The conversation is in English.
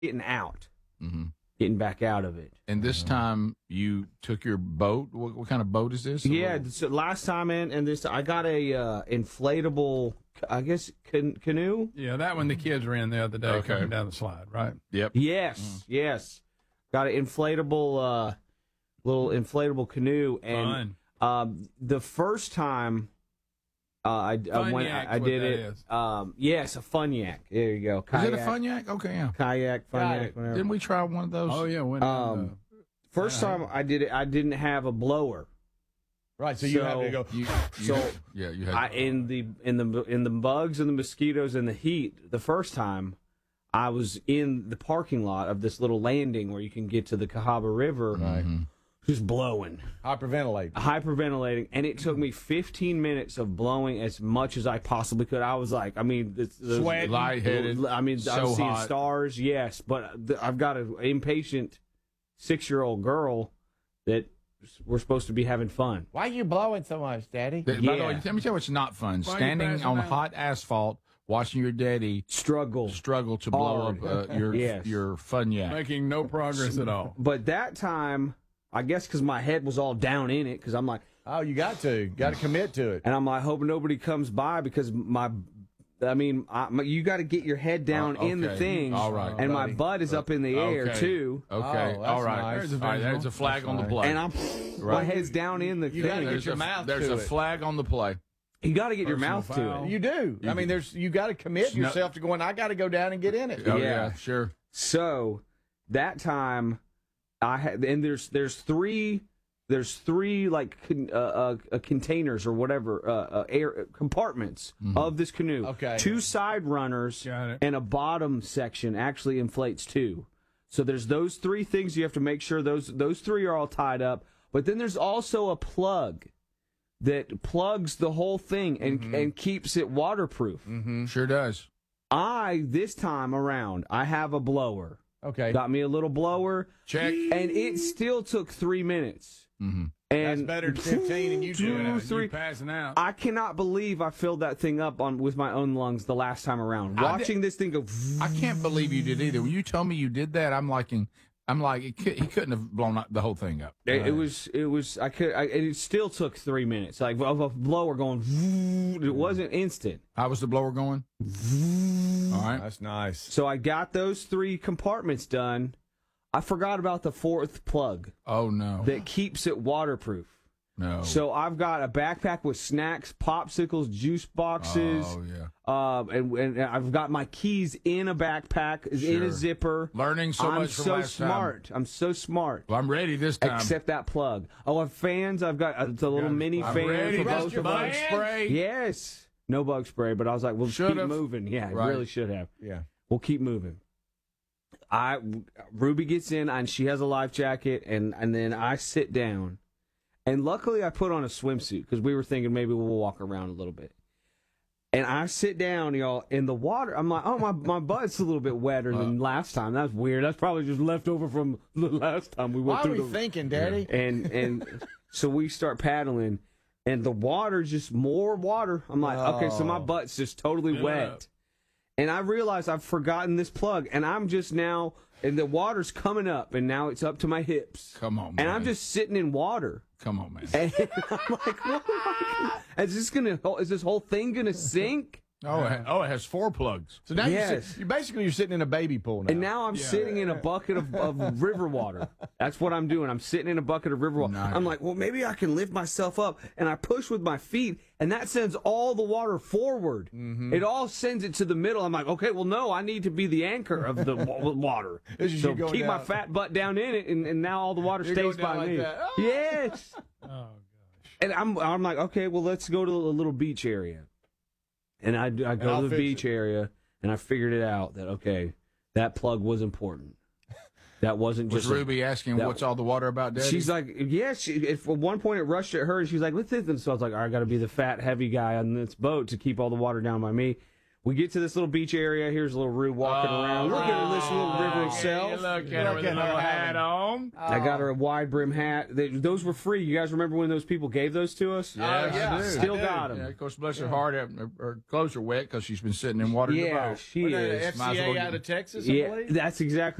getting out, Mm-hmm. getting back out of it. And this time you took your boat. What kind of boat is this? Yeah, so last time and this I got a inflatable, I guess canoe. Yeah, that one the kids were in the other day Okay. coming down the slide, right? Yep. Yes, yes, got an inflatable, little inflatable canoe, and the first time I did it. Yes, a fun yak. There you go. Is it a fun yak? Okay, yeah. Kayak, fun yak, whatever. Didn't we try one of those? Oh yeah. When, First time I did it, I didn't have a blower. Right, so you had to go. You had In the bugs and the mosquitoes and the heat. The first time, I was in the parking lot of this little landing where you can get to the Cahaba River, just blowing, hyperventilating, and it took me 15 minutes of blowing as much as I possibly could. I was like, sweating, lightheaded. I was seeing hot. stars, yes, but I've got an impatient 6-year-old girl that we're supposed to be having fun. Why are you blowing so much, Daddy? By the way, let me tell you what's not fun. Why are you Standing passing on out? hot asphalt, watching your daddy struggle to blow up Yes. your fun yak. making no progress at all. But that time, I guess because my head was all down in it, because I'm like, Oh, you got to commit to it. and I'm like, hoping nobody comes by because you got to get your head down in the okay. thing. All right, and my buddy. butt is up in the air Okay. too. Okay, Oh, that's all right. nice. All right, there's a flag on the play. And my head's down in the You gotta thing. get your mouth There's to a it. flag on the play. You got to get your Personal mouth to foul. it. You do. I mean, you got to commit No. yourself to going. I got to go down and get in it. Oh, Yeah. yeah, sure. So that time, I had, and there's three like containers or whatever air compartments of this canoe. Okay. 2 side runners Got it. and a bottom section actually inflates too. So there's those 3 things you have to make sure those 3 are all tied up. But then there's also a plug that plugs the whole thing and keeps it waterproof. Sure does. This time around, I have a blower. Okay. Got me a little blower. Check. And it still took 3 minutes. Mm-hmm. That's And better than 15, and you do Doing it. it, three. you passing out. I cannot believe I filled that thing up with my own lungs the last time around. Watching this thing go. I can't believe you did either. When you told me you did that, I'm like, he couldn't have blown the whole thing up. It was. It still took 3 minutes. Like of a blower going. It wasn't instant. How was the blower going? All right. That's nice. So I got those 3 compartments done. I forgot about the 4th plug Oh, no. that keeps it waterproof. No. So I've got a backpack with snacks, popsicles, juice boxes. Oh, yeah. And I've got my keys in a backpack, in Sure. a zipper. Learning so I'm much from so last time. smart. I'm so smart. Well, I'm ready this time. Except that plug. Oh, I have fans. I've got the little mini I'm fan ready. for Rest both your of bug us. spray. Yes. No bug spray, but I was like, we'll keep Should've. moving. Yeah, Right. really should have. Yeah. We'll keep moving. Ruby gets in and she has a life jacket, and then I sit down, and luckily I put on a swimsuit because we were thinking maybe we'll walk around a little bit. And I sit down, y'all, in the water. I'm like, oh, my butt's a little bit wetter than last time. That's weird. That's probably just left over from the last time we went Why are through we thinking, Daddy? And so we start paddling, and the water, just more water. I'm like, okay, so my butt's just totally Fill it wet. up. And I realize I've forgotten this plug, and I'm just now, and the water's coming up, and now it's up to my hips. Come on, man. And I'm just sitting in water. Come on, man. And I'm like, what am I gonna, is this whole thing gonna sink? Oh, it has 4 plugs. So now Yes. you're sitting in a baby pool now. And now I'm sitting in a bucket of river water. That's what I'm doing. I'm sitting in a bucket of river water. Nice. I'm like, well, maybe I can lift myself up. And I push with my feet, and that sends all the water forward. It all sends it to the middle. I'm like, okay, well, no, I need to be the anchor of the water. As you So go keep my down. fat butt down in it, and now all the water You're stays going down by like me. that. Oh. Yes. Oh gosh. And I'm like, okay, well, let's go to a little beach area. And I go I'll to the fix beach area, and I figured it out that, okay, that plug was important. That wasn't Was just Ruby asking, what's all the water about, Daddy? She's like, yeah. At one point, it rushed at her, and she's like, "What's this?" And so I was like, "I got to be the fat, heavy guy on this boat to keep all the water down by me." We get to this little beach area. Here's a little Rue walking around. Look at this little river itself. Look at her with a little hat on. I got her a wide brim hat. Those were free. You guys remember when those people gave those to us? Yeah, I do. Still got them. Yeah, of course, bless her heart, her clothes are wet because she's been sitting in water in the boat. She is. FCA out of Texas, I Yeah, believe. that's exactly.